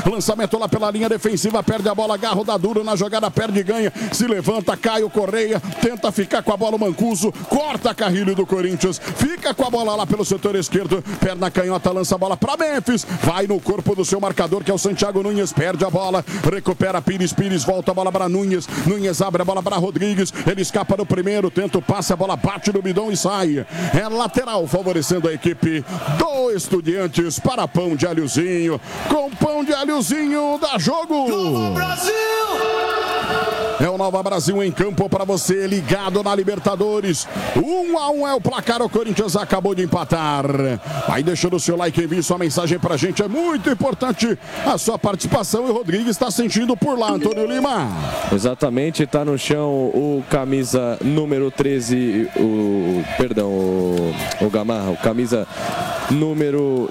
lançamento lá pela linha defensiva, perde a bola, Garro dá duro na jogada, perde e ganha, se levanta, Caio Correia, tenta ficar com a bola, o Mancuso, corta Carrilho do Corinthians, fica com a bola lá pelo setor esquerdo, perna canhota, lança a bola para Memphis, vai no corpo do seu marcador, que é o Santiago Nunes, perde a bola, recupera Pires, volta a bola para Nunes abre a bola para Rodrigues, ele escapa no primeiro, tenta o passe, a bola bate no bidão e sai, é lateral, favorecendo a equipe do Estudiantes para Pão de Alhozinho, com Pão de Alhozinho dá jogo! É o Nova Brasil em campo para você, ligado na Libertadores. 1-1 é o placar, o Corinthians acabou de empatar. Vai deixando o seu like, envie sua mensagem pra gente, é muito importante a sua participação. E o Rodrigues está sentindo por lá, Antônio Lima. Exatamente, está no chão o camisa número 13, o Gamarra, o camisa número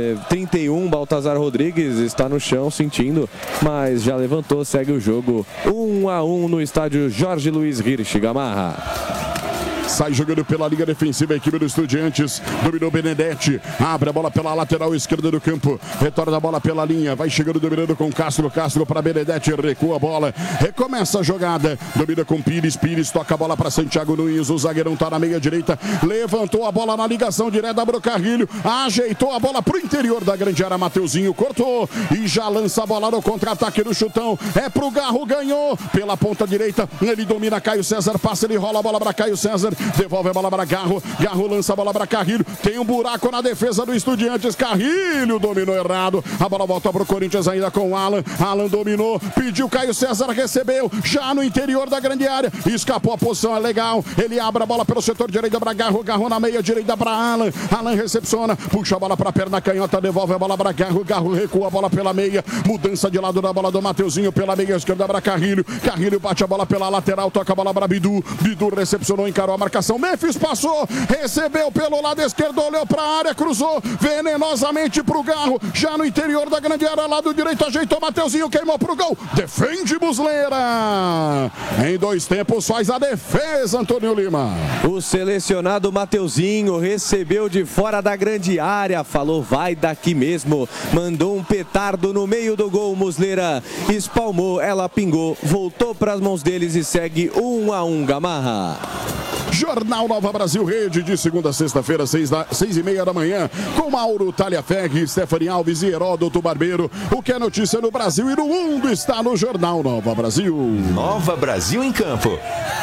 31, Baltazar Rodrigues, está no chão sentindo, mas já levantou, segue o jogo 1-1 no estádio Jorge Luiz Hirsch. Gamarra. Sai jogando pela linha defensiva a equipe do Estudiantes, dominou Benedetti, abre a bola pela lateral esquerda do campo, retorna a bola pela linha, vai chegando dominando com Castro para Benedetti, recua a bola, recomeça a jogada, domina com Pires, toca a bola para Santiago Nunes, o zagueirão tá na meia direita, levantou a bola na ligação direta para o Carrilho, ajeitou a bola pro interior da grande área, Mateuzinho cortou e já lança a bola no contra-ataque do chutão, é pro Garro, ganhou pela ponta direita, ele domina Caio César, passa, ele rola a bola para Caio César, devolve a bola para Garro, lança a bola para Carrilho, tem um buraco na defesa do Estudiantes, Carrilho dominou errado, a bola volta para o Corinthians ainda com o Alan dominou, pediu, Caio César recebeu, já no interior da grande área, escapou a posição, é legal, ele abre a bola pelo setor direito para Garro na meia direita para Alan recepciona, puxa a bola para a perna canhota, devolve a bola para Garro recua a bola pela meia, mudança de lado da bola do Mateuzinho pela meia esquerda para Carrilho bate a bola pela lateral, toca a bola para Bidu recepcionou, encarou a marcação, Memphis passou, recebeu pelo lado esquerdo, olhou para a área, cruzou venenosamente para o Garro, já no interior da grande área, lado direito, ajeitou Mateuzinho, queimou para o gol, defende Muslera, em 2 tempos faz a defesa, Antônio Lima. O selecionado Mateuzinho recebeu de fora da grande área, falou vai daqui mesmo, mandou um petardo no meio do gol, Muslera espalmou, ela pingou, voltou para as mãos deles e segue 1-1, Gamarra. Jornal Nova Brasil Rede, de segunda a sexta-feira, 6h30 da manhã, com Mauro Talhaferri, Stephanie Alves e Heródoto Barbeiro. O que é notícia no Brasil e no mundo está no Jornal Nova Brasil. Nova Brasil em campo.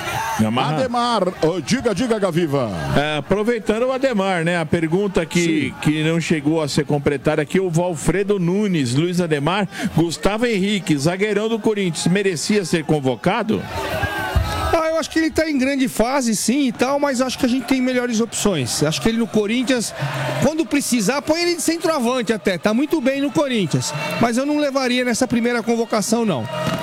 Ademar, diga Gaviva. Aproveitando o Ademar, né? A pergunta que não chegou a ser completada aqui, o Valfredo Nunes, Luiz Ademar, Gustavo Henrique, zagueirão do Corinthians, merecia ser convocado? Eu acho que ele está em grande fase, sim, e tal, mas acho que a gente tem melhores opções. Acho que ele no Corinthians, quando precisar, põe ele de centroavante até. Tá muito bem no Corinthians, mas eu não levaria nessa primeira convocação, não.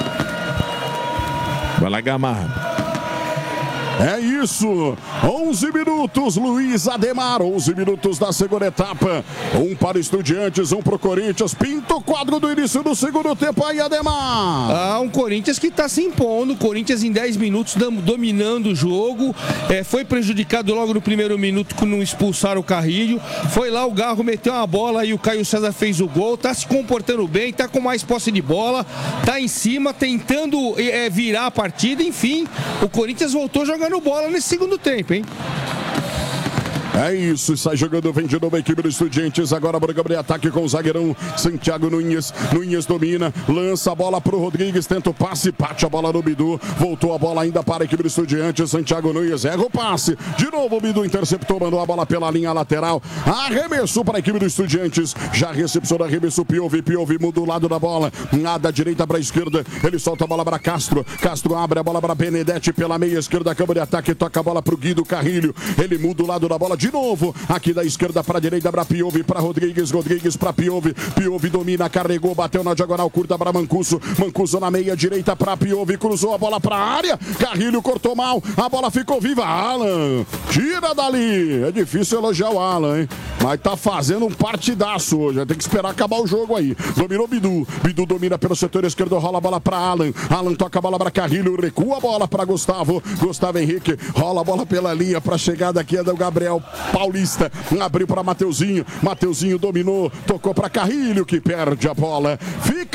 Vai lá, Gamarra. É isso, 11 minutos, Luiz Ademar, 11 minutos da segunda etapa, 1 para Estudiantes, 1 para o Corinthians, pinta o quadro do início do segundo tempo aí, Ademar. Um Corinthians que está se impondo, o Corinthians em 10 minutos dominando o jogo, foi prejudicado logo no primeiro minuto quando não expulsaram o Carrilho, foi lá o Garro meteu uma bola e o Caio César fez o gol, está se comportando bem, está com mais posse de bola, está em cima, tentando virar a partida, enfim, o Corinthians voltou jogando bola nesse segundo tempo, hein? É isso, sai jogando, vem de novo a equipe do Estudiantes, agora para o Gabriel ataque com o zagueirão Santiago Nunes domina, lança a bola para o Rodrigues, tenta o passe, bate a bola no Bidu, voltou a bola ainda para a equipe do Estudiantes, Santiago Nunes erra o passe, de novo o Bidu interceptou, mandou a bola pela linha lateral, arremessou para a equipe do Estudiantes, já recepcionou, arremessou Piovi muda o lado da bola, da direita para a esquerda, ele solta a bola para Castro abre a bola para Benedetti pela meia esquerda, câmara de ataque, toca a bola para o Guido Carrilho, ele muda o lado da bola, de novo, aqui da esquerda para a direita, para Piovi, para Rodrigues para Piovi domina, carregou, bateu na diagonal curta para Mancuso na meia direita para Piovi, cruzou a bola para a área, Carrilho cortou mal, a bola ficou viva, Alan, tira dali, é difícil elogiar o Alan, hein? Mas tá fazendo um partidaço hoje, tem que esperar acabar o jogo aí, dominou Bidu domina pelo setor esquerdo, rola a bola para Alan toca a bola para Carrilho, recua a bola para Gustavo Henrique, rola a bola pela linha para chegada aqui é do Gabriel Paulista, abriu para Mateuzinho dominou, tocou para Carrilho que perde a bola, fica